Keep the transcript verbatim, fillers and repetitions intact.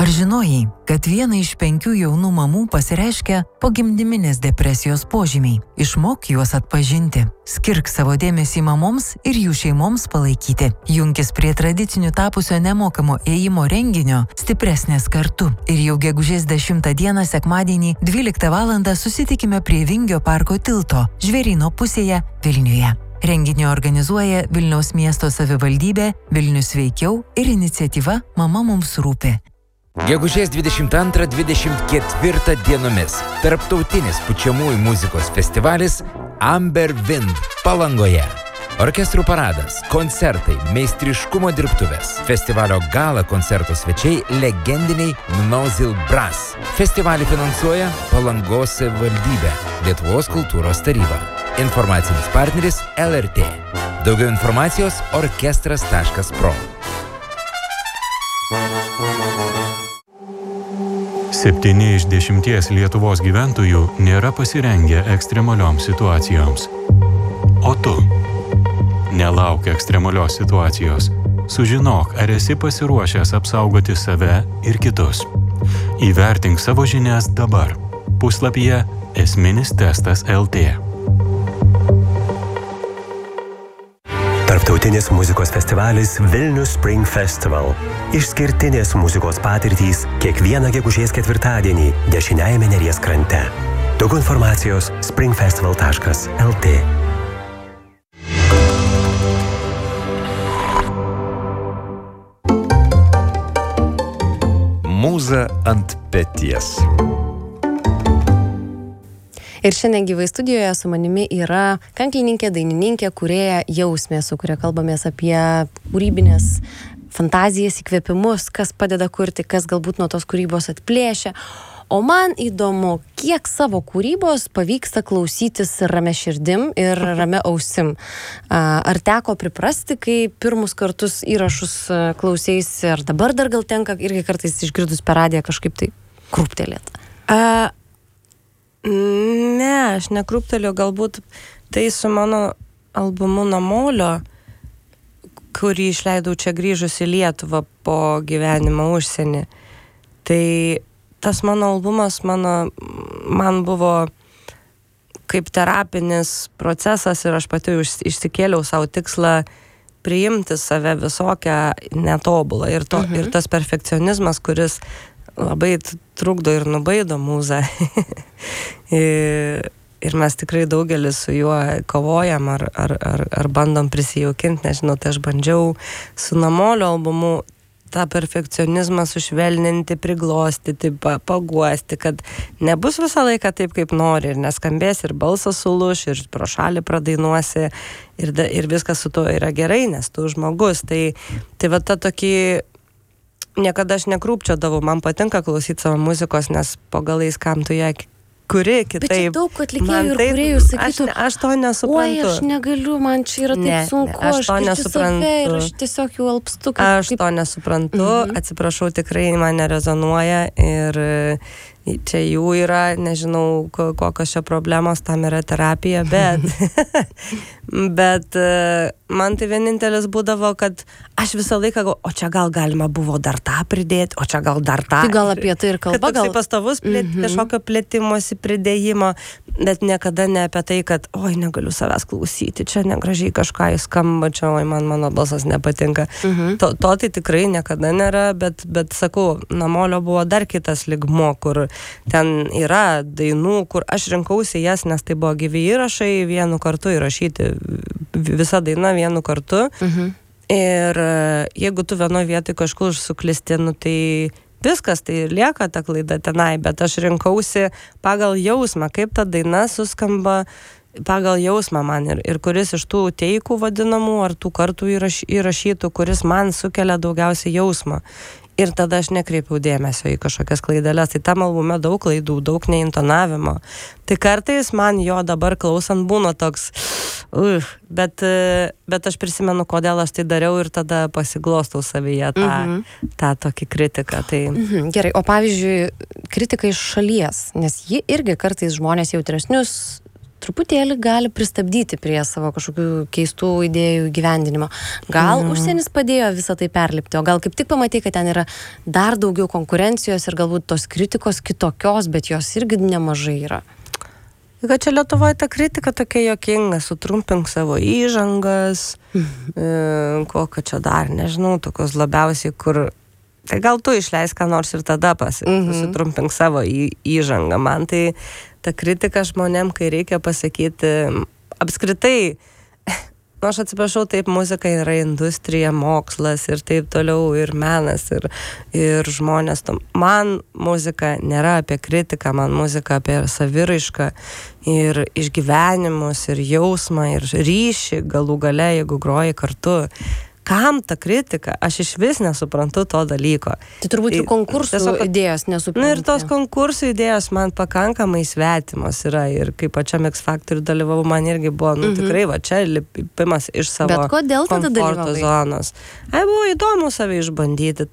žinojai, kad viena iš penkių jaunų mamų pasireiškia pogimdyminės depresijos požymiai? Išmok juos atpažinti. Skirk savo dėmesį mamoms ir jų šeimoms palaikyti. Junkis prie tradicinių tapusio nemokamo ėjimo renginio Stipresnės kartu. Ir jau gegužės dešimtą dieną sekmadienį dvyliktą valandą susitikime prie Vingio parko tilto Žvėryno pusėje Vilniuje. Renginį organizuoja Vilniaus miesto savivaldybė, Vilnius sveikiau ir iniciatyva Mama mums rūpi. Gegužės dvidešimt antrą dvidešimt ketvirtą dienomis tarptautinis pučiamųjų muzikos festivalis Amber Wind Palangoje. Orkestrų paradas, koncertai, meistriškumo dirbtuvės. Festivalio gala koncerto svečiai legendiniai Mnozil Brass. Festivalį finansuoja Palangos savivaldybė, Lietuvos kultūros taryba. Informacinis partneris L R T. Daugiau informacijos orkestras taškas pro. Septyni iš dešimties Lietuvos gyventojų nėra pasirengę ekstremalioms situacijoms. O tu? Nelauk ekstremalios situacijos. Sužinok, ar esi pasiruošęs apsaugoti save ir kitus. Įvertink savo žinias dabar. Puslapyje esminis testas L T. Tarptautinis muzikos festivalis Vilnius Spring Festival. Išskirtinės muzikos patirtys kiekvieną gegužės ketvirtadienį dešiniajame Neries krante. Daugiau informacijos springfestival taškas L T. Mūza ant peties. Ir šiandien gyvai studijoje su manimi yra kanklininkė, dainininkė, kūrėja Jausmė, su kuria kalbamės apie kūrybinės fantazijas, įkvėpimus, kas padeda kurti, kas galbūt nuo tos kūrybos atplėšia. O man įdomu, kiek savo kūrybos pavyksta klausytis ramia širdim ir ramia ausim. Ar teko priprasti, kai pirmus kartus įrašus klausėsi, ar dabar dar gal tenka irgi kartais išgirdus per radiją kažkaip tai krūptelėt? A... Ne, aš nekrūpteliu, galbūt tai su mano albumu Namolio, kurį išleidau čia grįžus į Lietuvą po gyvenimo užsienį. Tai tas mano albumas mano, man buvo kaip terapinis procesas ir aš pati išsikėliau savo tikslą priimti save visokią netobulą. Ir, to, mhm. ir tas perfekcionizmas, kuris labai trukdo ir nubaido mūzą. Ir mes tikrai daugelis su juo kovojam ar, ar, ar, ar bandom prisijaukinti, nežinau, tai aš bandžiau su Namolio albumu tą perfekcionizmą sušvelninti, priglostyti, paguosti, kad nebus visą laiką taip, kaip nori, ir neskambės, ir balsas suluš, ir pro šalį pradainuosi, ir, da, ir viskas su to yra gerai, nes tu žmogus. Tai, tai va ta tokį niekada aš nekrūpčiodavau, man patinka klausyti savo muzikos, nes po galais kam tu ją kuri kitaip. Bet čia daug atlikėjų ir kūrėjų sakytų, aš, aš to nesuprantu. Oi, aš negaliu, man čia yra taip ne, sunku, ne, aš to aš nesuprantu. Ir aš tiesiog jau alpstu. Kaip, aš to nesuprantu, mhm. atsiprašau, tikrai man nerezonuoja ir čia jų yra, nežinau, kokios čia problemos, tam yra terapija, bet, bet man tai vienintelis būdavo, kad aš visą laiką, o čia gal galima buvo dar tą pridėti, o čia gal dar tą. Tai gal apie tai ir kalba, kad gal pastovus plėt, mm-hmm. kažkokio plėtimosi, pridėjimo, bet niekada ne apie tai, kad oi, negaliu savęs klausyti, čia negražiai kažką įskamba, čia oi, man mano balsas nepatinka. Mm-hmm. To, to tai tikrai niekada nėra, bet, bet sakau, Namolio buvo dar kitas lygmuo, kur ten yra dainų, kur aš rinkausi jas, nes tai buvo gyvi įrašai, vienu kartu įrašyti, visa daina vienu kartu. Mhm. Ir jeigu tu vienoje vietoje kažkur suklisti, nu tai viskas, tai lieka ta klaida tenai, bet aš rinkausi pagal jausmą, kaip ta daina suskamba pagal jausmą man ir, ir kuris iš tų teikų vadinamų ar tų kartų įraš, įrašytų, kuris man sukelia daugiausiai jausmą. Ir tada aš nekreipiau dėmesio į kažkokias klaideles. Tai tam albume daug klaidų, daug neintonavimo. Tai kartais man jo dabar klausant būna toks, uh, bet, bet aš prisimenu, kodėl aš tai dariau ir tada pasiglostau savyje tą, mhm. tą tokį kritiką. Tai... Mhm. Gerai, o pavyzdžiui, kritika iš šalies, nes ji irgi kartais žmonės jautresnius truputėlį gali pristabdyti prie savo kažkokių keistų idėjų įgyvendinimo. Gal mm. užsienis padėjo visą tai perlipti, o gal kaip tik pamatai, kad ten yra dar daugiau konkurencijos ir galbūt tos kritikos kitokios, bet jos irgi nemažai yra. Kad čia Lietuvoje ta kritika tokia jokinga, sutrumpink savo įžangas, mm. e, kokio čia dar, nežinau, tokios labiausiai, kur tai gal tu išleis ką nors ir tada pasi, mm-hmm. sutrumpink savo į, įžangą. Man tai ta kritika žmonėm, kai reikia pasakyti, apskritai, nu, aš atsiprašau, taip, muzika yra industrija, mokslas ir taip toliau, ir menas, ir, ir žmonės. Man muzika nėra apie kritiką, man muzika apie saviraišką ir išgyvenimus, ir jausmą, ir ryšį galų gale, jeigu groji kartu. Kam ta kritika? Aš iš vis nesuprantu to dalyko. Tai turbūt ir konkursų tiesiog, idėjos nesuprantu. Na ir tos konkursų idėjos man pakankamai svetimos yra ir kaip pačiam X Factorių dalyvavau, man irgi buvo, nu mm-hmm. tikrai, va čia lipimas iš savo komforto zonos. Ai, buvo įdomu save išbandyti.